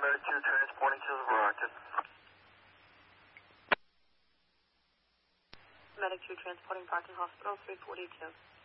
Medic 2 transporting to the Brockton. Medic 2 transporting Brockton Hospital 342.